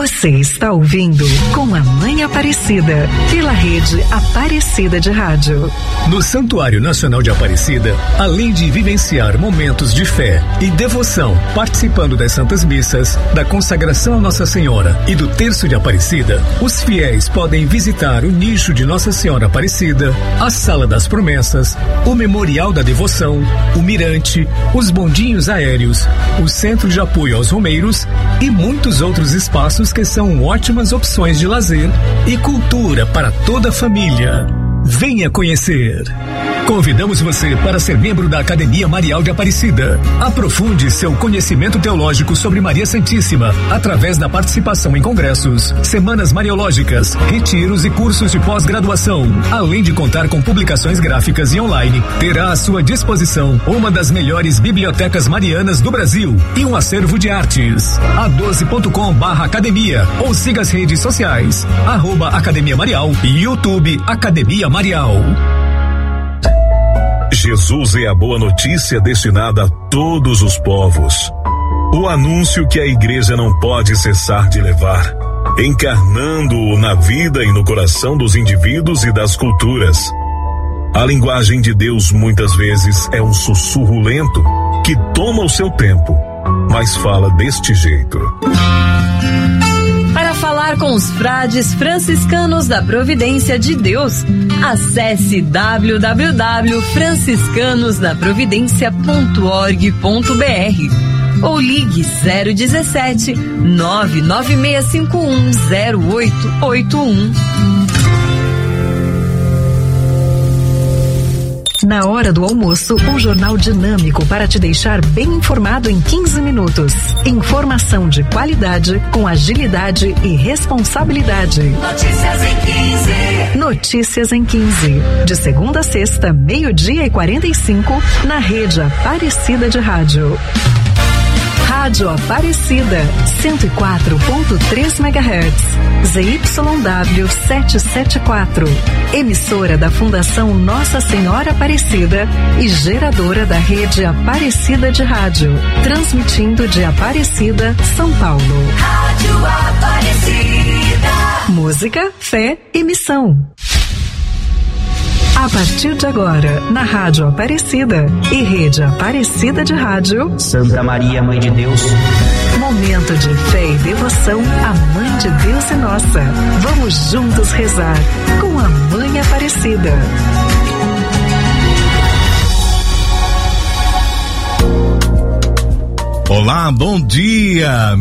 Você está ouvindo Com a Mãe Aparecida, pela rede Aparecida de Rádio. No Santuário Nacional de Aparecida, além de vivenciar momentos de fé e devoção, participando das Santas Missas, da consagração a Nossa Senhora e do Terço de Aparecida, os fiéis podem visitar o nicho de Nossa Senhora Aparecida, a Sala das Promessas, o Memorial da Devoção, o Mirante, os bondinhos aéreos, o Centro de Apoio aos Romeiros e muitos outros espaços que são ótimas opções de lazer e cultura para toda a família. Venha conhecer. Convidamos você para ser membro da Academia Marial de Aparecida. Aprofunde seu conhecimento teológico sobre Maria Santíssima através da participação em congressos, semanas mariológicas, retiros e cursos de pós-graduação. Além de contar com publicações gráficas e online, terá à sua disposição uma das melhores bibliotecas marianas do Brasil e um acervo de artes. a12.com/academia ou siga as redes sociais @Academia Marial e YouTube Academia Marial. Jesus é a boa notícia destinada a todos os povos. O anúncio que a igreja não pode cessar de levar, encarnando-o na vida e no coração dos indivíduos e das culturas. A linguagem de Deus muitas vezes é um sussurro lento que toma o seu tempo, mas fala deste jeito. Para falar com os frades franciscanos da Providência de Deus, acesse www.franciscanosdaprovidencia.org.br ou ligue 017 996510881. Na hora do almoço, um jornal dinâmico para te deixar bem informado em 15 minutos. Informação de qualidade, com agilidade e responsabilidade. Notícias em 15. Notícias em 15. De segunda a sexta, 12:45, na rede Aparecida de Rádio. Rádio Aparecida, 104.3 MHz, ZYW 774, emissora da Fundação Nossa Senhora Aparecida e geradora da rede Aparecida de Rádio, transmitindo de Aparecida, São Paulo. Rádio Aparecida. Música, fé e missão. A partir de agora, na Rádio Aparecida e rede Aparecida de Rádio, Santa Maria, Mãe de Deus. Momento de fé e devoção à Mãe de Deus e nossa. Vamos juntos rezar com a Mãe Aparecida. Olá, bom dia,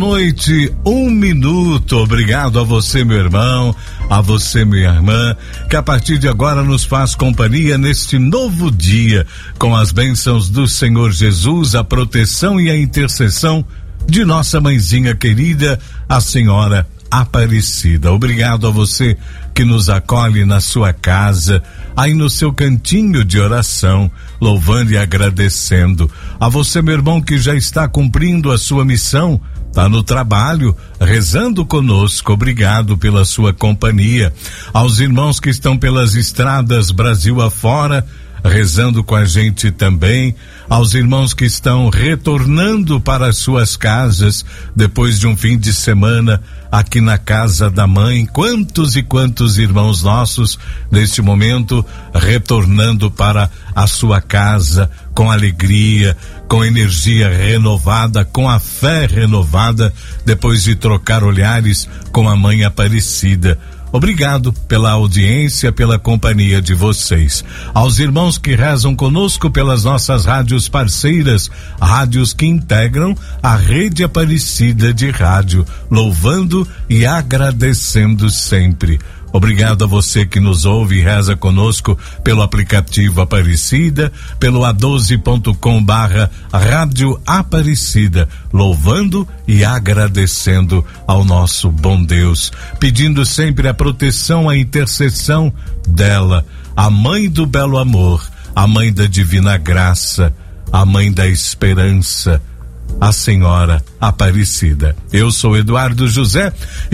12:01. Obrigado a você, meu irmão, a você, minha irmã, que a partir de agora nos faz companhia neste novo dia, com as bênçãos do Senhor Jesus, a proteção e a intercessão de nossa mãezinha querida, a Senhora Aparecida. Obrigado a você que nos acolhe na sua casa, aí no seu cantinho de oração, louvando e agradecendo. A você, meu irmão, que já está cumprindo a sua missão, tá no trabalho, rezando conosco, obrigado pela sua companhia. Aos irmãos que estão pelas estradas Brasil afora, rezando com a gente também, aos irmãos que estão retornando para as suas casas depois de um fim de semana aqui na casa da mãe. Quantos e quantos irmãos nossos neste momento retornando para a sua casa com alegria, com energia renovada, com a fé renovada, depois de trocar olhares com a Mãe Aparecida. Obrigado pela audiência, pela companhia de vocês. Aos irmãos que rezam conosco pelas nossas rádios parceiras, rádios que integram a rede Aparecida de Rádio, louvando e agradecendo sempre. Obrigado a você que nos ouve e reza conosco pelo aplicativo Aparecida, pelo a12.com/Rádio Aparecida, louvando e agradecendo ao nosso bom Deus, pedindo sempre a proteção, a intercessão dela, a Mãe do Belo Amor, a Mãe da Divina Graça, a Mãe da Esperança, a Senhora Aparecida. Eu sou Eduardo José